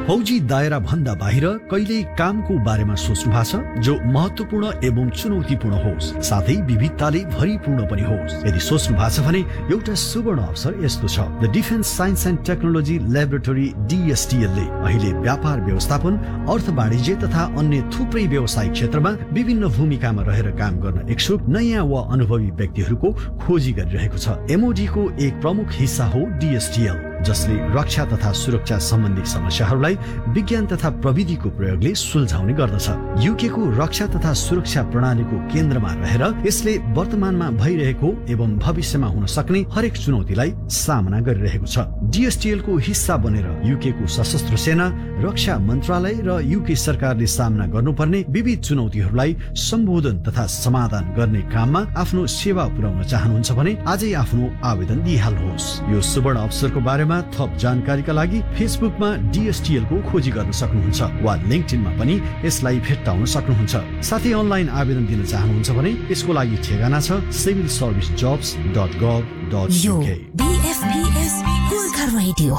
फौजी दायरा भन्दा बाहिर कहिल्यै कामको बारेमा सोच्नु भएको छ जो महत्त्वपूर्ण एवं चुनौतीपूर्ण होस्, साथै विविधताले भरिपूर्ण पनि होस्। यदि सोच्नु भएको छ भने एउटा सुवर्ण अवसर यस्तो छ। The defence science and technology laboratory DSTL ले अहिले व्यापार व्यवस्थापन, अर्थ वाणिज्य तथा अन्य थुप्रै व्यवसायिक क्षेत्रमा विभिन्न भूमिकामा रहेर काम गर्न इच्छुक नयाँ वा अनुभवी व्यक्तिहरूको खोजी गरिरहेको छ। MOD को एक प्रमुख हिस्सा हो DSTL, जसले रक्षा तथा सुरक्षा सम्बन्धी समस्याहरूलाई विज्ञान तथा प्रविधिको प्रयोगले सुल्झाउने गर्दछ। UK को रक्षा तथा सुरक्षा प्रणालीको केन्द्रमा रहेर यसले वर्तमानमा भइरहेको एवं भविष्यमा हुन सक्ने हरेक चुनौतीलाई सामना गरिरहेको छ। DSTL को हिस्सा बनेर UK को सशस्त्र सेना, रक्षा मन्त्रालय र UK सरकारले सामना गर्नुपर्ने विविध चुनौतीहरूलाई सम्बोधन तथा समाधान गर्ने काममा आफ्नो सेवा पुर्याउन चाहनुहुन्छ भने आजै आफ्नो आवेदन दिइहाल्नुहोस्। यो सुवर्ण अवसरको बारेमा थप जानकारीका लागि फेसबुकमा DSTL को खोजी गर्न सक्नुहुन्छ वा लिंक्डइनमा पनि यसलाई भेट्टाउन सक्नुहुन्छ। साथै अनलाइन आवेदन दिन चाहनुहुन्छ भने यसको लागि ठेगाना छ civilservicejobs.gov.uk।